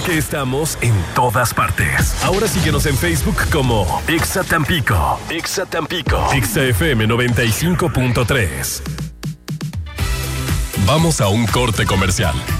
porque estamos en todas partes. Ahora síguenos en Facebook como Exa Tampico. Exa Tampico. Exa FM 95.3. Vamos a un corte comercial.